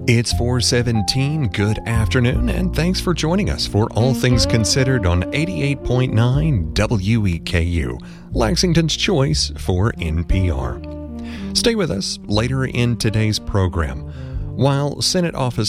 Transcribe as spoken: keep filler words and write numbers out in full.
It's four seventeen. Good afternoon, and thanks for joining us for All Things Considered on eighty-eight point nine W E K U, Lexington's choice for N P R. Stay with us later in today's program. While Senate Office